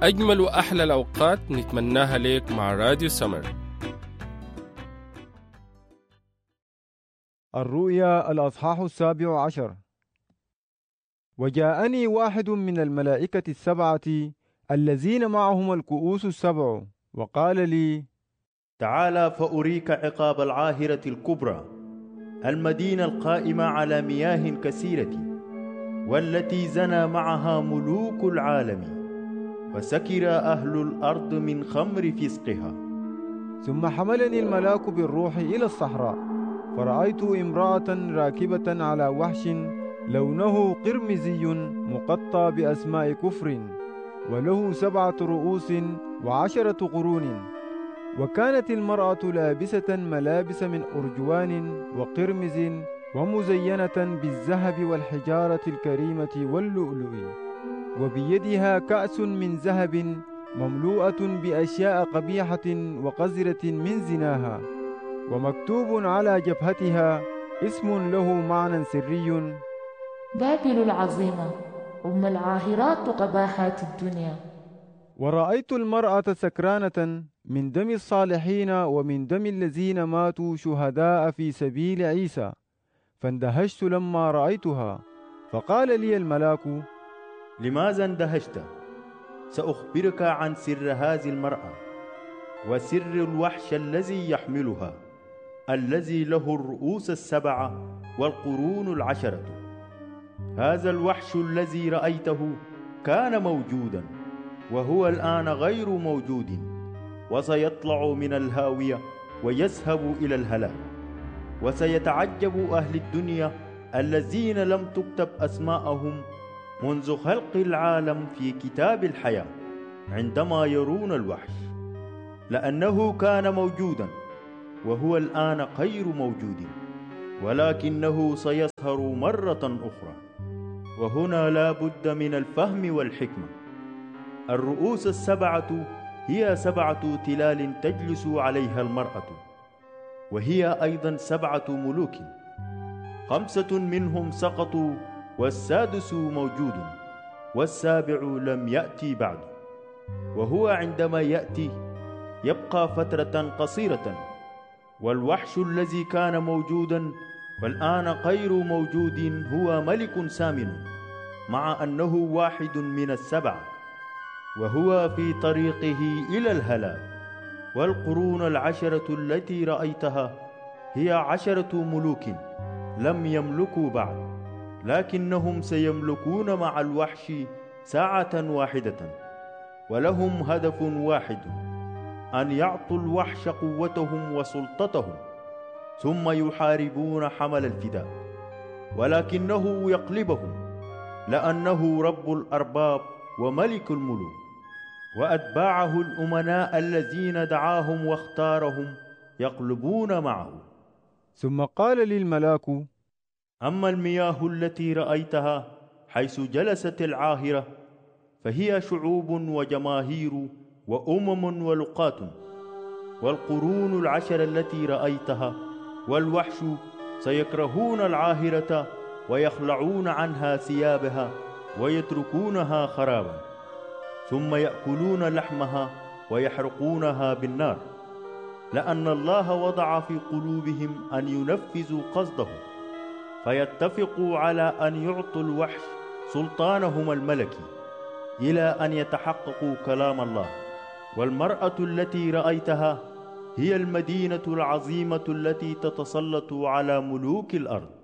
أجمل وأحلى الأوقات نتمناها ليك مع راديو سمر. الرؤيا الأصحاح 17. وجاءني واحد من الملائكة السبعة الذين معهم الكؤوس السبع وقال لي: تعال فأريك عقاب العاهرة الكبرى، المدينة القائمة على مياه كثيرة، والتي زنى معها ملوك العالم، وسكر أهل الأرض من خمر فسقها. ثم حملني الملاك بالروح إلى الصحراء، فرأيت امرأة راكبة على وحش لونه قرمزي مقطى بأسماء كفر، وله 7 رؤوس و10 قرون. وكانت المرأة لابسة ملابس من أرجوان وقرمز، ومزينة بالذهب والحجارة الكريمة واللؤلؤ، وبيدها كأس من ذهب مملوءة بأشياء قبيحة وقذرة من زناها، ومكتوب على جبهتها اسم له معنى سري: بابل العظيمة، أم العاهرات وقباحات الدنيا. ورأيت المرأة سكرانة من دم الصالحين ومن دم الذين ماتوا شهداء في سبيل عيسى، فاندهشت لما رأيتها. فقال لي الملاك: لماذا اندهشت؟ سأخبرك عن سر هذه المرأة وسر الوحش الذي يحملها، الذي له الرؤوس 7 والقرون 10. هذا الوحش الذي رأيته كان موجودا، وهو الآن غير موجود، وسيطلع من الهاوية ويذهب إلى الهلاك. وسيتعجب أهل الدنيا الذين لم تكتب أسماءهم منذ خلق العالم في كتاب الحياة عندما يرون الوحش، لأنه كان موجودا وهو الآن غير موجود، ولكنه سيظهر مرة أخرى. وهنا لا بد من الفهم والحكمة. الرؤوس 7 هي 7 تلال تجلس عليها المرأة، وهي أيضا 7 ملوك، 5 منهم سقطوا والسادس موجود، والسابع لم يأتي بعد. وهو عندما يأتي يبقى فترة قصيرة. والوحش الذي كان موجودا والآن غير موجود هو ملك سامن، مع أنه واحد من 7، وهو في طريقه إلى الهلاك. والقرون 10 التي رأيتها هي 10 ملوك لم يملكوا بعد، لكنهم سيملكون مع الوحش ساعة واحدة، ولهم هدف واحد: أن يعطوا الوحش قوتهم وسلطتهم، ثم يحاربون حمل الفداء، ولكنه يقلبهم، لأنه رب الأرباب وملك الملوك، وأتباعه الأمناء الذين دعاهم واختارهم يقلبون معه. ثم قال لي الملاك: أما المياه التي رأيتها حيث جلست العاهرة فهي شعوب وجماهير وأمم ولقات. والقرون 10 التي رأيتها والوحش سيكرهون العاهرة ويخلعون عنها ثيابها ويتركونها خرابا، ثم يأكلون لحمها ويحرقونها بالنار، لأن الله وضع في قلوبهم أن ينفذوا قصده، فيتفقوا على أن يعطوا الوحش سلطانهم الملكي إلى أن يتحققوا كلام الله. والمرأة التي رأيتها هي المدينة العظيمة التي تتسلط على ملوك الأرض.